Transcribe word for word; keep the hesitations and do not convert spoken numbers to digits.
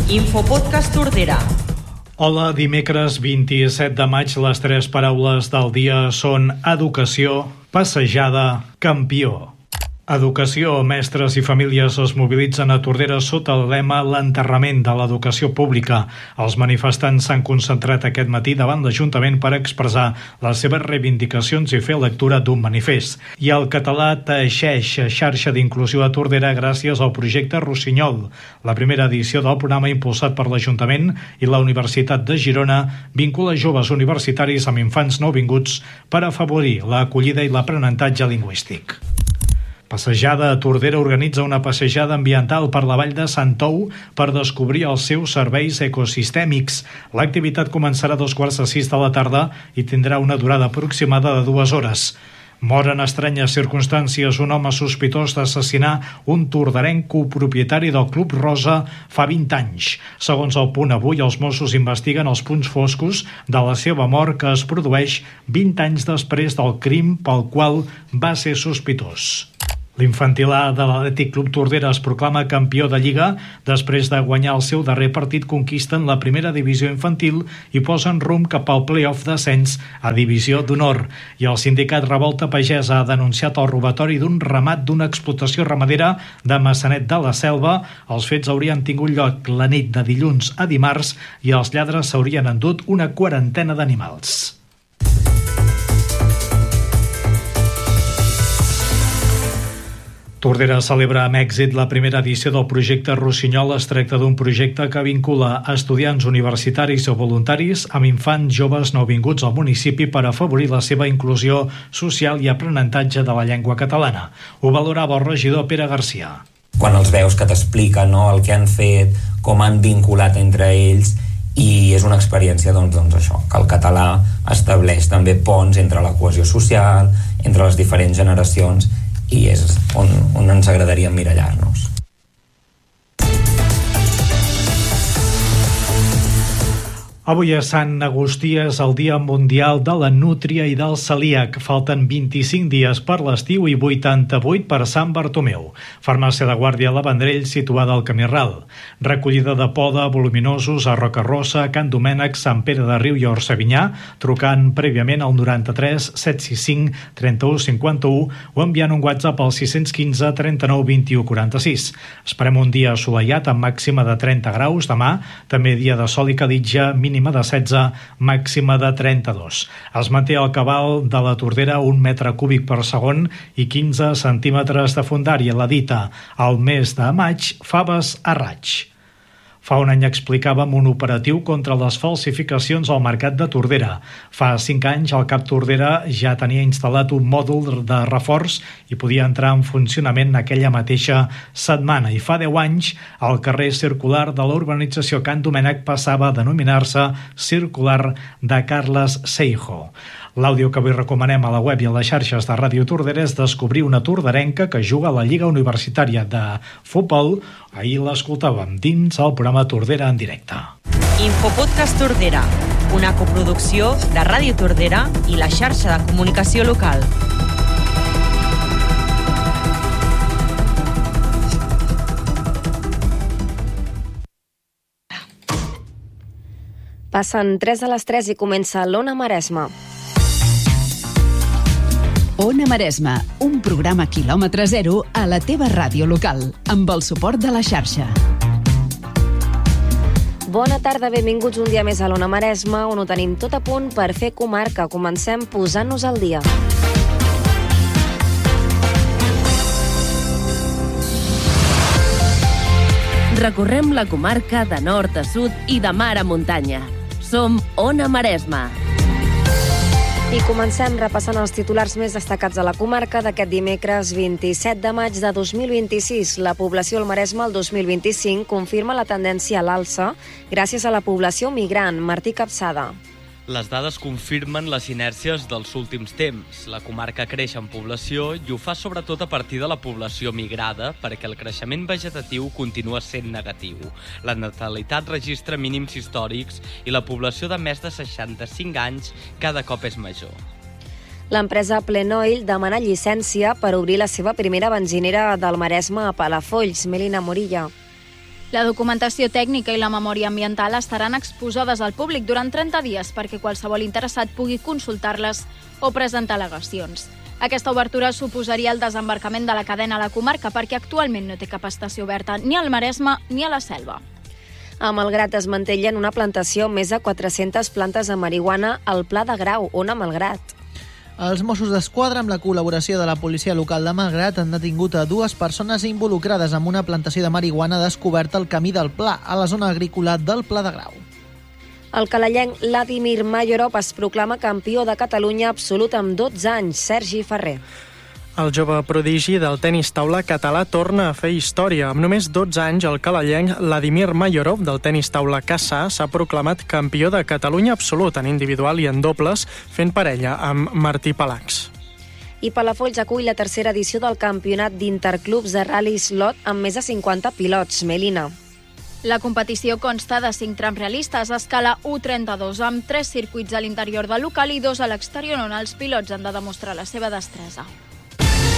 Infopodcast Tordera. Hola, dimecres vint-i-set de maig, les tres paraules del dia són educació, passejada, campió. Educació, mestres i famílies es mobilitzen a Tordera sota el lema l'enterrament de l'educació pública. Els manifestants s'han concentrat aquest matí davant l'Ajuntament per expressar les seves reivindicacions i fer lectura d'un manifest. I el català teixeix xarxa d'inclusió a Tordera gràcies al projecte Rossinyol, la primera edició del programa impulsat per l'Ajuntament i la Universitat de Girona vincula joves universitaris amb infants nouvinguts per afavorir l'acollida i l'aprenentatge lingüístic. Passejada a Tordera organitza una passejada ambiental per la vall de Sant Tou per descobrir els seus serveis ecosistèmics. L'activitat començarà a dos quarts de sis de la tarda i tindrà una durada aproximada de dues hores. Mor en estranyes circumstàncies un home sospitós d'assassinar un torderenc copropietari del Club Rosa fa vint anys. Segons el Punt Avui, els Mossos investiguen els punts foscos de la seva mort que es produeix vint anys després del crim pel qual va ser sospitós. L'infantil A de l'Atlètic Club Tordera es proclama campió de Lliga. Després de guanyar el seu darrer partit, conquisten la primera divisió infantil i posen rumb cap al play-off d'ascens a divisió d'honor. I el sindicat Revolta Pagesa ha denunciat el robatori d'un ramat d'una explotació ramadera de Maçanet de la Selva. Els fets haurien tingut lloc la nit de dilluns a dimarts i els lladres s'haurien endut una quarantena d'animals. Tordera celebra amb èxit la primera edició del projecte Rossinyol. Es tracta d'un projecte que vincula estudiants universitaris o voluntaris amb infants joves nouvinguts al municipi per afavorir la seva inclusió social i aprenentatge de la llengua catalana. Ho valorava el regidor Pere Garcia. Quan els veus que t'expliquen, no, el que han fet, com han vinculat entre ells, i és una experiència doncs, doncs això, que el català estableix també ponts entre la cohesió social, entre les diferents generacions, i és on, on ens agradaria emmirallar-nos. Avui a Sant Agustí és el Dia Mundial de la Nútria i del Celíac. Falten vint-i-cinc dies per l'estiu i vuitanta-vuit per Sant Bartomeu. Farmàcia de Guàrdia La Vendrell, situada al Camí Ral. Recollida de poda, voluminosos a Rocarossa, Can Domènec, Sant Pere de Riu i Orcevinyà, trucant prèviament al noranta-tres set sis cinc trenta-u cinquanta-u o enviant un WhatsApp al sis cents quinze trenta-nou vint-i-u quaranta-sis. Esperem un dia assolellat amb màxima de trenta graus demà, també dia de sol i calitja, mínima de setze, màxima de trenta-dos. Es manté el cabal de la Tordera un metre cúbic per segon i quinze centímetres de fondària. La dita, al mes de maig, faves a raig. Fa un any explicàvem un operatiu contra les falsificacions al mercat de Tordera. Fa cinc anys el Cap Tordera ja tenia instal·lat un mòdul de reforç i podia entrar en funcionament aquella mateixa setmana. I fa deu anys el carrer circular de la urbanització Can Domènec passava a denominar-se Circular de Carles Seijo. L'àudio que avui recomanem a la web i a les xarxes de Ràdio Tordera és descobrir una torderenca que juga a la Lliga Universitària de Futbol. Ahir l'escoltàvem dins el programa Tordera en directe. Infopodcast Tordera, una coproducció de Ràdio Tordera i la xarxa de comunicació local. Passen tres a les tres i comença l'Ona Maresme. Ona Maresme, un programa quilòmetre zero a la teva ràdio local, amb el suport de la xarxa. Bona tarda, benvinguts un dia més a l'Ona Maresme, on ho tenim tot a punt per fer comarca. Comencem posant-nos al dia. Recorrem la comarca de nord a sud i de mar a muntanya. Som Ona Maresme. I comencem repassant els titulars més destacats de la comarca d'aquest dimecres vint-i-set de maig de dos mil vint-i-sis. La població al Maresme el dos mil vint-i-cinc confirma la tendència a l'alça gràcies a la població migrant. Martí Capçada. Les dades confirmen les inèrcies dels últims temps. La comarca creix en població i ho fa sobretot a partir de la població migrada perquè el creixement vegetatiu continua sent negatiu. La natalitat registra mínims històrics i la població de més de seixanta-cinc anys cada cop és major. L'empresa Plenoil demana llicència per obrir la seva primera benzinera del Maresme a Palafolls. Melina Morilla. La documentació tècnica i la memòria ambiental estaran exposades al públic durant trenta dies perquè qualsevol interessat pugui consultar-les o presentar al·legacions. Aquesta obertura suposaria el desembarcament de la cadena a la comarca perquè actualment no té cap estació oberta ni al Maresme ni a la Selva. A Malgrat es mantellen una plantació amb més de quatre-centes plantes de marihuana al Pla de Grau, on a Malgrat. Els Mossos d'Esquadra, amb la col·laboració de la policia local de Malgrat, han detingut a dues persones involucrades amb una plantació de marihuana descoberta al camí del Pla, a la zona agrícola del Pla de Grau. El calellenc Vladimir Mayorov es proclama campió de Catalunya absolut amb dotze anys. Sergi Ferrer. El jove prodigi del tenis taula català torna a fer història. Amb només dotze anys, el calellenc Vladimir Mayorov del tenis taula Cassà s'ha proclamat campió de Catalunya absolut en individual i en dobles, fent parella amb Martí Palacs. I Palafolls acull la tercera edició del campionat d'interclubs de Rally Slot amb més de cinquanta pilots. Melina. La competició consta de cinc trams realistes a escala u trenta-dos, amb tres circuits a l'interior del local i dos a l'exterior, on els pilots han de demostrar la seva destresa.